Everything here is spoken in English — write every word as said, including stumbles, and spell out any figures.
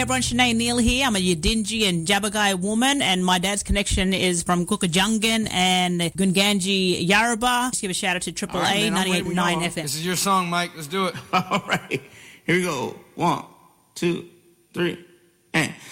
everyone. Sinead Neal here. I'm a Yidinji and Jabagai woman, and my dad's connection is from Kukajungan and Gunganji Yarrabah. Just give a shout out to Triple right, A ninety-eight point nine F M. This is your song, Mike. Let's do it. All right. Here we go. One, two, three, and...